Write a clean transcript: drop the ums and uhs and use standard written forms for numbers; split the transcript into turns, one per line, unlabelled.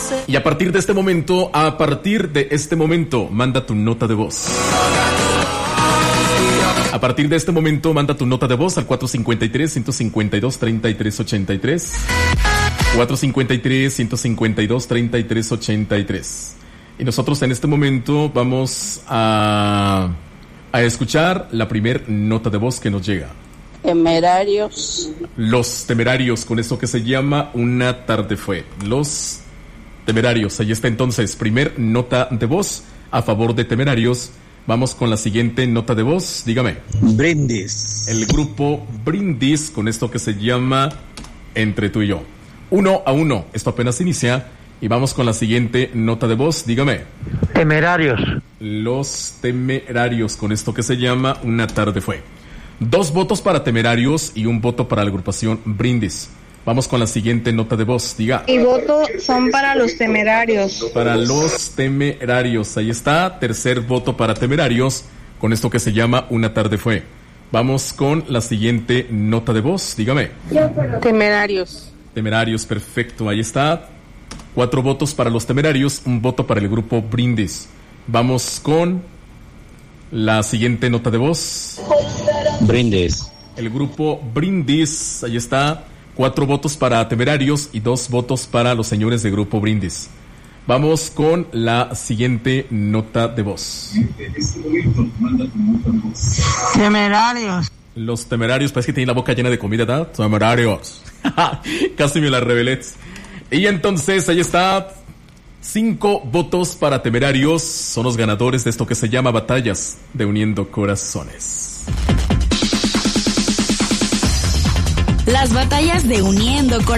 Y a partir de este momento, manda tu nota de voz. A partir de este momento, manda tu nota de voz al 453-152-3383. 453-152-3383. Y nosotros en este momento vamos a escuchar la primer nota de voz que nos llega.
Temerarios.
Los Temerarios, con esto que se llama Una tarde fue. Los Temerarios, ahí está entonces, primer nota de voz a favor de Temerarios. Vamos con la siguiente nota de voz, dígame.
Brindis.
El grupo Brindis, con esto que se llama Entre tú y yo. 1-1, esto apenas inicia. Y vamos con la siguiente nota de voz, dígame.
Temerarios.
Los Temerarios, con esto que se llama Una tarde fue. 2 votos para Temerarios y 1 voto para la agrupación Brindis. Vamos con la siguiente nota de voz, diga.
Mi voto son para los Temerarios.
Para los Temerarios, ahí está, tercer voto para Temerarios, con esto que se llama Una tarde fue. Vamos con la siguiente nota de voz, dígame.
Temerarios.
Temerarios, perfecto, ahí está. 4 votos para los Temerarios, 1 voto para el grupo Brindis. Vamos con la siguiente nota de voz.
Brindis.
El grupo Brindis, ahí está. 4 votos para Temerarios y 2 votos para los señores de grupo Brindis. Vamos con la siguiente nota de voz.
Temerarios.
Los Temerarios, parece que tienen la boca llena de comida, ¿verdad? Temerarios. Casi me la revelé. Y entonces, ahí está. 5 votos para Temerarios. Son los ganadores de esto que se llama Batallas de Uniendo Corazones.
Las batallas de Uniendo Corazones.